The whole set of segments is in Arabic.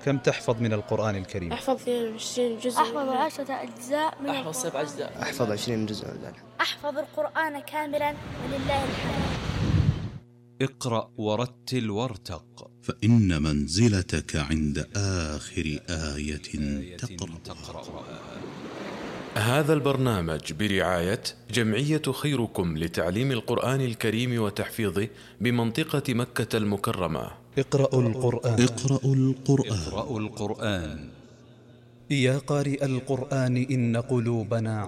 كم تحفظ من القرآن الكريم؟ أحفظ 20 جزء. أحفظ 10 أجزاء من أحفظ 7 أجزاء. أحفظ 20 جزء. أحفظ القرآن كاملا ولله الحمد. اقرأ ورتل وارتق، فإن منزلتك عند آخر آية تقرأها. هذا البرنامج برعاية جمعية خيركم لتعليم القرآن الكريم وتحفيظه بمنطقة مكة المكرمة. اقرأوا القرآن. اقرأوا القرآن. اقرأوا القرآن. يا قارئ القرآن إن قلوبنا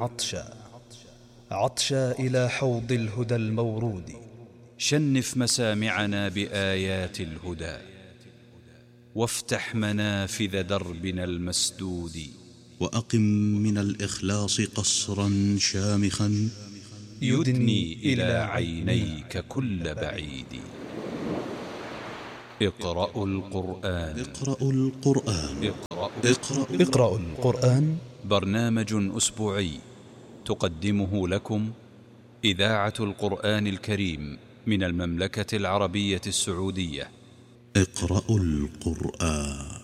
عطشا إلى حوض الهدى المورود. شنف مسامعنا بآيات الهدى، وافتح منافذ دربنا المسدود. وأقم من الإخلاص قصرا شامخا يدني إلى عينيك كل بعيد. اقرأوا القرآن. اقرأوا القرآن. اقرأوا القرآن. برنامج أسبوعي تقدمه لكم إذاعة القرآن الكريم من المملكة العربية السعودية. اقرأوا القرآن.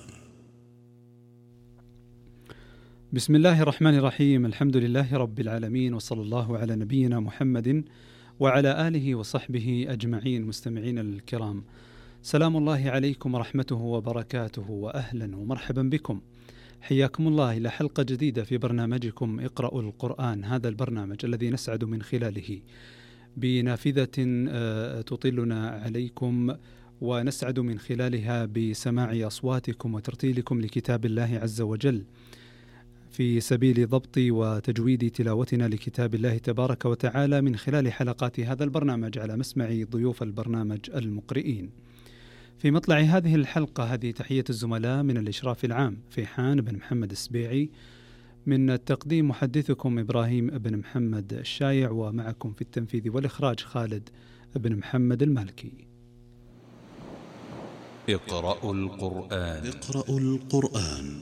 بسم الله الرحمن الرحيم. الحمد لله رب العالمين، وصلى الله على نبينا محمد وعلى آله وصحبه أجمعين. مستمعين الكرام، سلام الله عليكم ورحمته وبركاته، وأهلا ومرحبا بكم. حياكم الله إلى حلقة جديدة في برنامجكم اقرأوا القرآن، هذا البرنامج الذي نسعد من خلاله بنافذة تطلنا عليكم، ونسعد من خلالها بسماع أصواتكم وترتيلكم لكتاب الله عز وجل في سبيل ضبط وتجويد تلاوتنا لكتاب الله تبارك وتعالى من خلال حلقات هذا البرنامج على مسمع ضيوف البرنامج المقرئين. في مطلع هذه الحلقة هذه تحية الزملاء من الإشراف العام فيحان بن محمد السبيعي، من التقديم محدثكم إبراهيم بن محمد الشايع، ومعكم في التنفيذ والإخراج خالد بن محمد المالكي. اقرأوا القرآن. اقرأوا القرآن.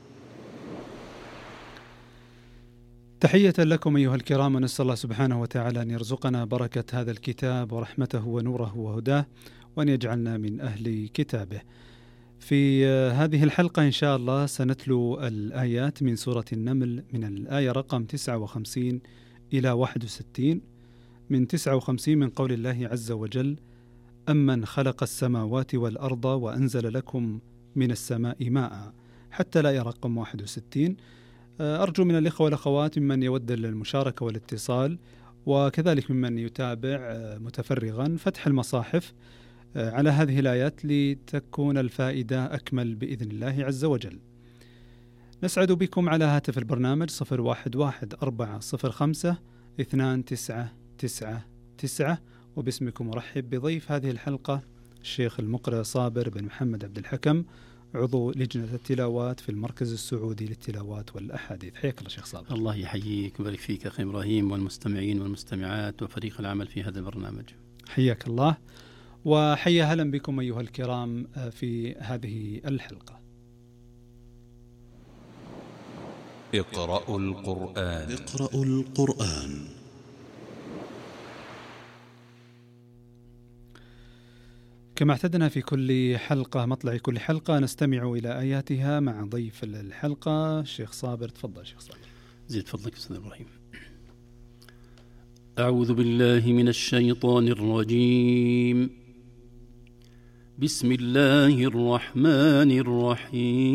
تحية لكم أيها الكرام، ونسأل الله سبحانه وتعالى أن يرزقنا بركة هذا الكتاب ورحمته ونوره وهداه، وأن يجعلنا من أهل كتابه. في هذه الحلقة إن شاء الله سنتلو الآيات من سورة النمل من الآية رقم 59 إلى 61. من 59 من قول الله عز وجل: أمن خلق السماوات والأرض وأنزل لكم من السماء ماء، حتى الآية رقم 61. أرجو من الإخوة والأخوات ممن يود المشاركة والاتصال، وكذلك ممن يتابع متفرغا، فتح المصاحف على هذه الآيات لتكون الفائدة أكمل بإذن الله عز وجل. نسعد بكم على هاتف البرنامج 0114052999، وباسمكم أرحب بضيف هذه الحلقة الشيخ المقرئ صابر بن محمد عبد الحكم، عضو لجنة التلاوات في المركز السعودي للتلاوات والأحاديث. حياك الله شيخ صابر. الله يحييك ويبارك فيك أخي إبراهيم، والمستمعين والمستمعات وفريق العمل في هذا البرنامج. حياك الله، وحيا هلا بكم أيها الكرام في هذه الحلقة. اقرأوا القرآن. اقرأوا القرآن. كما اعتدنا في كل حلقة، مطلع كل حلقة نستمع إلى آياتها مع ضيف الحلقة الشيخ صابر. تفضل شيخ صابر. زيد فضلك أستاذ إبراهيم. أعوذ بالله من الشيطان الرجيم. بسم الله الرحمن الرحيم.